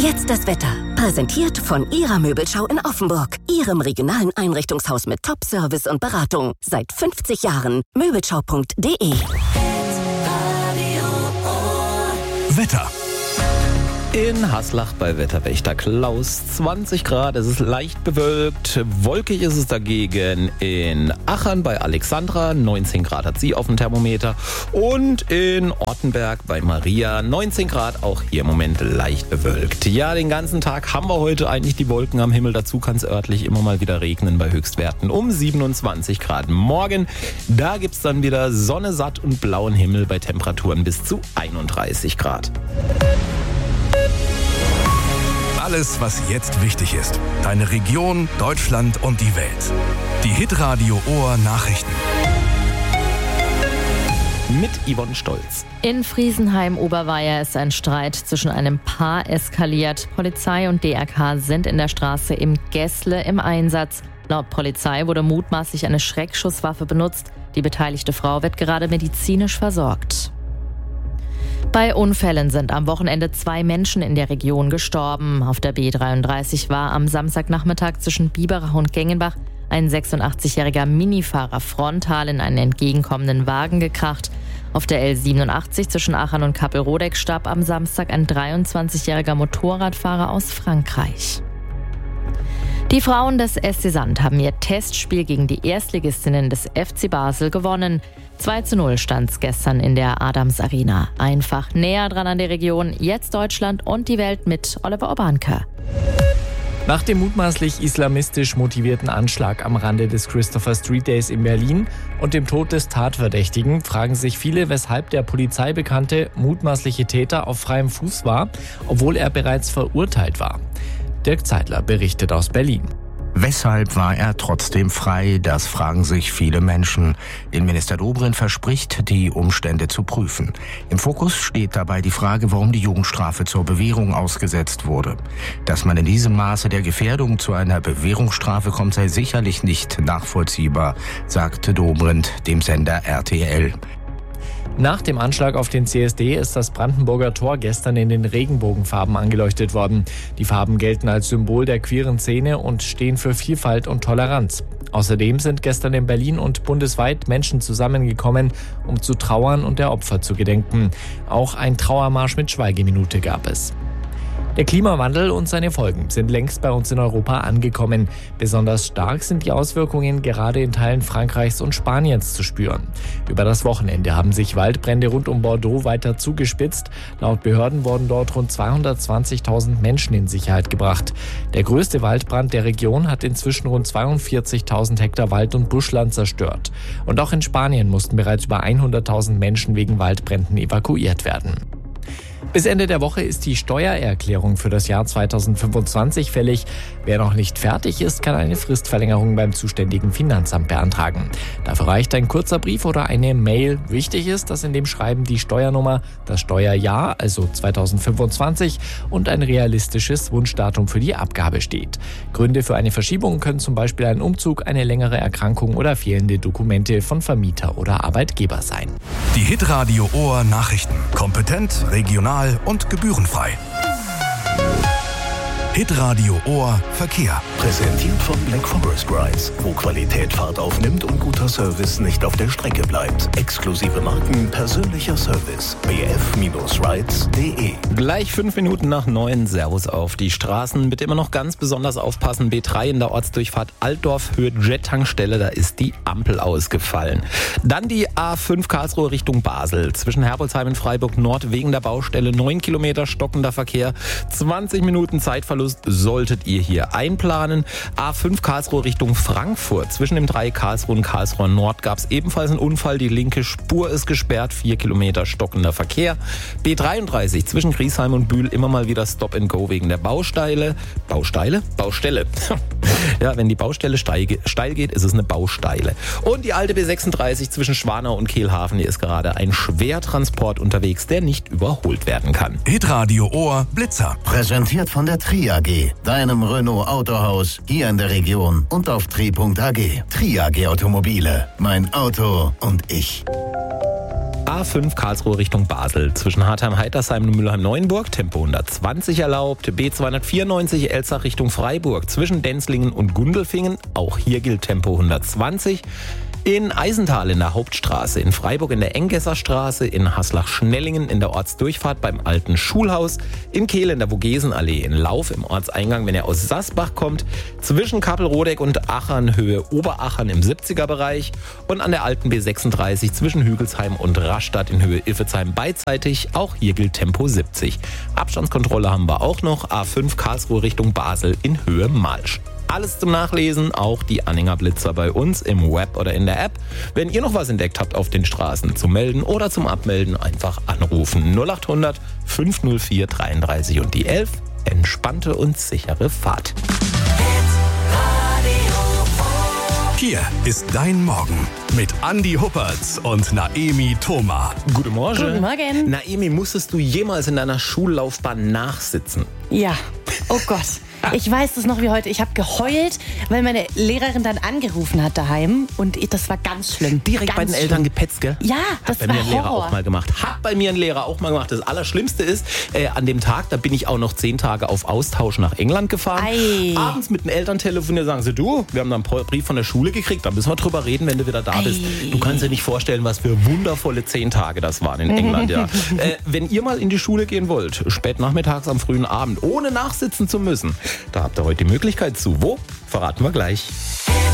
Jetzt das Wetter. Präsentiert von Ihrer Möbelschau in Offenburg. Ihrem regionalen Einrichtungshaus mit Top-Service und Beratung. Seit 50 Jahren. Möbelschau.de. Wetter. In Haslach bei Wetterwächter Klaus 20 Grad, es ist leicht bewölkt, wolkig ist es dagegen in Achern bei Alexandra, 19 Grad hat sie auf dem Thermometer und in Ortenberg bei Maria 19 Grad, auch hier im Moment leicht bewölkt. Ja, den ganzen Tag haben wir heute eigentlich die Wolken am Himmel, dazu kann es örtlich immer mal wieder regnen bei Höchstwerten um 27 Grad. Morgen, da gibt es dann wieder Sonne, satt und blauen Himmel bei Temperaturen bis zu 31 Grad. Alles, was jetzt wichtig ist. Deine Region, Deutschland und die Welt. Die Hitradio Ohr Nachrichten. Mit Yvonne Stolz. In Friesenheim-Oberweier ist ein Streit zwischen einem Paar eskaliert. Polizei und DRK sind in der Straße im Gässle im Einsatz. Laut Polizei wurde mutmaßlich eine Schreckschusswaffe benutzt. Die beteiligte Frau wird gerade medizinisch versorgt. Bei Unfällen sind am Wochenende 2 Menschen in der Region gestorben. Auf der B33 war am Samstagnachmittag zwischen Biberach und Gengenbach ein 86-jähriger Minifahrer frontal in einen entgegenkommenden Wagen gekracht. Auf der L87 zwischen Aachen und Kappelrodeck starb am Samstag ein 23-jähriger Motorradfahrer aus Frankreich. Die Frauen des SC Sand haben ihr Testspiel gegen die Erstligistinnen des FC Basel gewonnen. 2:0 stand es gestern in der Adams Arena. Einfach näher dran an der Region, jetzt Deutschland und die Welt mit Oliver Obanke. Nach dem mutmaßlich islamistisch motivierten Anschlag am Rande des Christopher Street Days in Berlin und dem Tod des Tatverdächtigen fragen sich viele, weshalb der Polizei bekannte mutmaßliche Täter auf freiem Fuß war, obwohl er bereits verurteilt war. Dirk Zeitler berichtet aus Berlin. Weshalb war er trotzdem frei? Das fragen sich viele Menschen. Innenminister Dobrindt verspricht, die Umstände zu prüfen. Im Fokus steht dabei die Frage, warum die Jugendstrafe zur Bewährung ausgesetzt wurde. Dass man in diesem Maße der Gefährdung zu einer Bewährungsstrafe kommt, sei sicherlich nicht nachvollziehbar, sagte Dobrindt dem Sender RTL. Nach dem Anschlag auf den CSD ist das Brandenburger Tor gestern in den Regenbogenfarben angeleuchtet worden. Die Farben gelten als Symbol der queeren Szene und stehen für Vielfalt und Toleranz. Außerdem sind gestern in Berlin und bundesweit Menschen zusammengekommen, um zu trauern und der Opfer zu gedenken. Auch ein Trauermarsch mit Schweigeminute gab es. Der Klimawandel und seine Folgen sind längst bei uns in Europa angekommen. Besonders stark sind die Auswirkungen gerade in Teilen Frankreichs und Spaniens zu spüren. Über das Wochenende haben sich Waldbrände rund um Bordeaux weiter zugespitzt. Laut Behörden wurden dort rund 220.000 Menschen in Sicherheit gebracht. Der größte Waldbrand der Region hat inzwischen rund 42.000 Hektar Wald- und Buschland zerstört. Und auch in Spanien mussten bereits über 100.000 Menschen wegen Waldbränden evakuiert werden. Bis Ende der Woche ist die Steuererklärung für das Jahr 2025 fällig. Wer noch nicht fertig ist, kann eine Fristverlängerung beim zuständigen Finanzamt beantragen. Dafür reicht ein kurzer Brief oder eine Mail. Wichtig ist, dass in dem Schreiben die Steuernummer, das Steuerjahr, also 2025, und ein realistisches Wunschdatum für die Abgabe steht. Gründe für eine Verschiebung können zum Beispiel ein Umzug, eine längere Erkrankung oder fehlende Dokumente von Vermieter oder Arbeitgeber sein. Die Hitradio Ohr Nachrichten. Kompetent, regional und gebührenfrei. Hitradio Ohr Verkehr. Präsentiert von Black Forest Rides, wo Qualität Fahrt aufnimmt und guter Service nicht auf der Strecke bleibt. Exklusive Marken, persönlicher Service. bf-rides.de. Gleich 5 Minuten nach 9. Servus auf die Straßen. Bitte immer noch ganz besonders aufpassen. B3 in der Ortsdurchfahrt Altdorf, Höhe Jet-Tankstelle, da ist die Ampel ausgefallen. Dann die A5 Karlsruhe Richtung Basel. Zwischen Herbolzheim und Freiburg Nord wegen der Baustelle 9 Kilometer stockender Verkehr. 20 Minuten Zeitverlust solltet ihr hier einplanen. A5 Karlsruhe Richtung Frankfurt. Zwischen dem Dreieck Karlsruhe und Karlsruhe Nord gab es ebenfalls einen Unfall. Die linke Spur ist gesperrt. 4 Kilometer stockender Verkehr. B33 zwischen Griesheim und Bühl immer mal wieder Stop and Go wegen der Baustelle. Baustelle? Ja, wenn die Baustelle steil geht, ist es eine Bausteile. Und die alte B36 zwischen Schwanau und Kehlhafen. Hier ist gerade ein Schwertransport unterwegs, der nicht überholt werden kann. Hitradio Ohr Blitzer. Präsentiert von der Tri AG, deinem Renault Autohaus hier in der Region und auf tri.ag. Tri AG Automobile, mein Auto und ich. A5 Karlsruhe Richtung Basel. Zwischen Hartheim-Heitersheim und Mülheim-Neuenburg Tempo 120 erlaubt. B294 Elzach Richtung Freiburg. Zwischen Denzlingen und Gundelfingen. Auch hier gilt Tempo 120. In Eisental in der Hauptstraße, in Freiburg in der Enggesserstraße, in Haslach-Schnellingen in der Ortsdurchfahrt beim alten Schulhaus, in Kehl in der Vogesenallee, in Lauf im Ortseingang, wenn ihr aus Sassbach kommt, zwischen Kappelrodeck und Achern, Höhe Oberachern im 70er-Bereich und an der alten B36 zwischen Hügelsheim und Rastatt in Höhe Iffezheim beidseitig. Auch hier gilt Tempo 70. Abstandskontrolle haben wir auch noch, A5 Karlsruhe Richtung Basel in Höhe Malsch. Alles zum Nachlesen, auch die Anhängerblitzer bei uns im Web oder in der App. Wenn ihr noch was entdeckt habt auf den Straßen zum Melden oder zum Abmelden, einfach anrufen. 0800 504 33 und die 11. Entspannte und sichere Fahrt. Hier ist dein Morgen mit Andi Huppertz und Naemi Thoma. Guten Morgen. Guten Morgen. Naemi, musstest du jemals in deiner Schullaufbahn nachsitzen? Ja, oh Gott. Ich weiß das noch wie heute. Ich habe geheult, weil meine Lehrerin dann angerufen hat daheim. Und das war ganz schlimm. Direkt ganz bei den Eltern gepetzt, gell? Ja, das Hat bei war mir ein Lehrer Horror. auch mal gemacht. Hat bei mir ein Lehrer auch mal gemacht. Das Allerschlimmste ist, an dem Tag, da bin ich auch noch 10 Tage auf Austausch nach England gefahren. Ei. Abends mit den Eltern telefoniert, sagen sie, du, wir haben da einen Brief von der Schule gekriegt, da müssen wir drüber reden, wenn du wieder da bist. Du kannst dir nicht vorstellen, was für wundervolle 10 Tage das waren in England, ja. Wenn ihr mal in die Schule gehen wollt, spät nachmittags am frühen Abend, ohne nachsitzen zu müssen, da habt ihr heute die Möglichkeit zu. Wo? Verraten wir gleich.